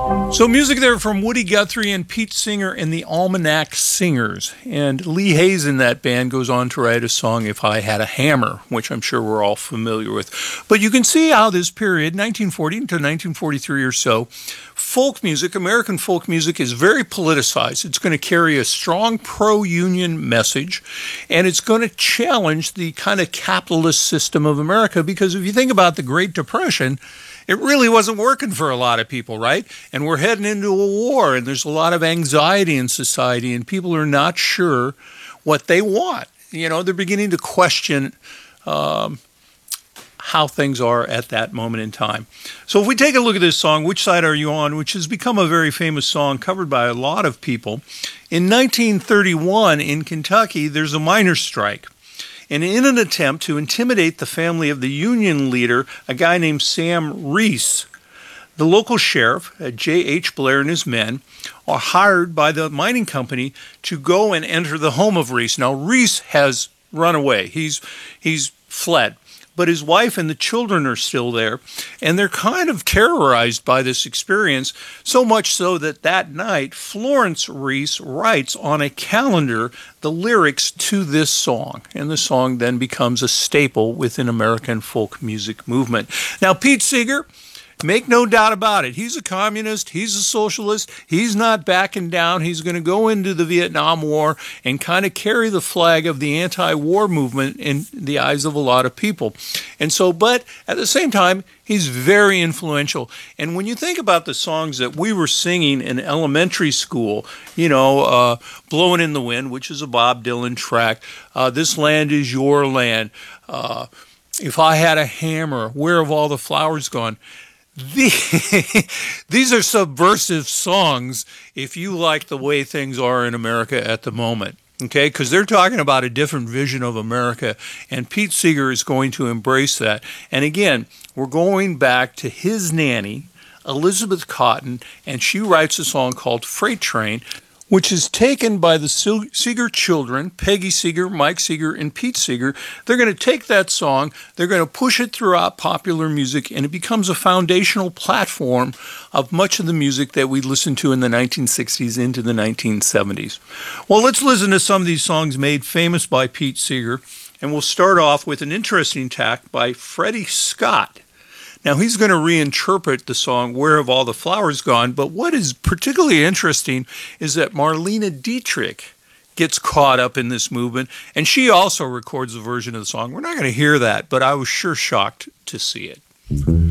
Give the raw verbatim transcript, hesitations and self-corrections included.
So music there from Woody Guthrie and Pete Seeger and the Almanac Singers. And Lee Hayes in that band goes on to write a song, If I Had a Hammer, which I'm sure we're all familiar with. But you can see how this period, nineteen forty to nineteen forty-three or so, folk music, American folk music, is very politicized. It's going to carry a strong pro-union message, and it's going to challenge the kind of capitalist system of America, because if you think about the Great Depression, it really wasn't working for a lot of people, right? And we're heading into a war, and there's a lot of anxiety in society, and people are not sure what they want. You know, they're beginning to question um, how things are at that moment in time. So if we take a look at this song, Which Side Are You On?, which has become a very famous song covered by a lot of people. In nineteen thirty-one in Kentucky, there's a miners' strike. And in an attempt to intimidate the family of the union leader, a guy named Sam Reese, the local sheriff, J H Blair, and his men are hired by the mining company to go and enter the home of Reese. Now, Reese has run away. He's he's fled. But his wife and the children are still there, and they're kind of terrorized by this experience, so much so that that night, Florence Reese writes on a calendar the lyrics to this song, and the song then becomes a staple within American folk music movement. Now, Pete Seeger, make no doubt about it, he's a communist, he's a socialist, he's not backing down, he's going to go into the Vietnam War and kind of carry the flag of the anti-war movement in the eyes of a lot of people. And so, but at the same time, he's very influential. And when you think about the songs that we were singing in elementary school, you know, uh, Blowing in the Wind, which is a Bob Dylan track, uh, This Land Is Your Land, uh, If I Had a Hammer, Where Have All the Flowers Gone? These are subversive songs if you like the way things are in America at the moment, okay? Because they're talking about a different vision of America, and Pete Seeger is going to embrace that. And again, we're going back to his nanny, Elizabeth Cotten, and she writes a song called Freight Train, which is taken by the Seeger children, Peggy Seeger, Mike Seeger, and Pete Seeger. They're going to take that song, they're going to push it throughout popular music, and it becomes a foundational platform of much of the music that we listened to in the nineteen sixties into the nineteen seventies. Well, let's listen to some of these songs made famous by Pete Seeger, and we'll start off with an interesting track by Freddie Scott. Now, he's going to reinterpret the song, Where Have All the Flowers Gone? But what is particularly interesting is that Marlene Dietrich gets caught up in this movement, and she also records a version of the song. We're not going to hear that, but I was sure shocked to see it.